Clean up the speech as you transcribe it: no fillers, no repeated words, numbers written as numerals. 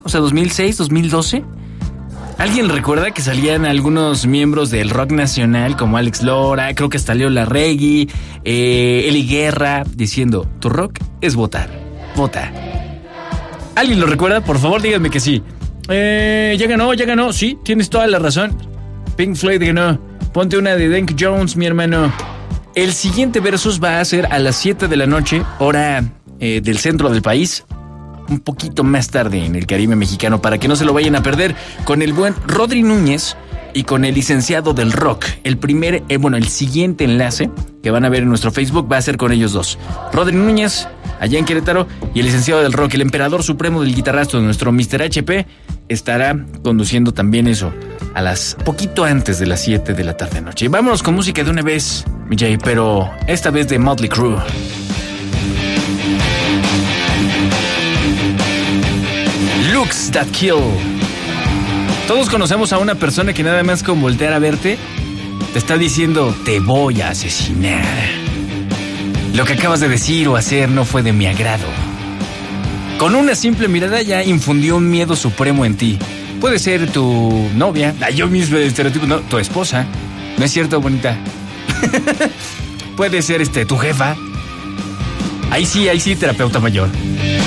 O sea, 2006, 2012. ¿Alguien recuerda que salían algunos miembros del rock nacional como Alex Lora, creo que hasta Leo Larregui, Eli Guerra, diciendo, tu rock es votar, vota? ¿Alguien lo recuerda? Por favor, díganme que sí. Ya ganó, sí, tienes toda la razón. Pink Floyd ganó. Ponte una de Dank Jones, mi hermano. El siguiente versus va a ser a las 7 de la noche, hora del centro del país. Un poquito más tarde en el Caribe mexicano, para que no se lo vayan a perder, con el buen Rodri Núñez y con el licenciado del rock. El siguiente enlace que van a ver en nuestro Facebook va a ser con ellos dos. Rodri Núñez, allá en Querétaro, y el licenciado del rock, el emperador supremo del guitarrazo, nuestro Mr. HP, estará conduciendo también eso a las poquito antes de las 7 de la tarde noche. Vámonos con música de una vez, MJ, pero esta vez de Motley Crue. Looks That Kill. Todos conocemos a una persona que nada más con voltear a verte te está diciendo, te voy a asesinar. Lo que acabas de decir o hacer no fue de mi agrado. Con una simple mirada ya infundió un miedo supremo en ti. Puede ser tu novia, yo mismo de estereotipo, no, tu esposa. ¿No es cierto, bonita? Puede ser tu jefa. Ahí sí, terapeuta mayor.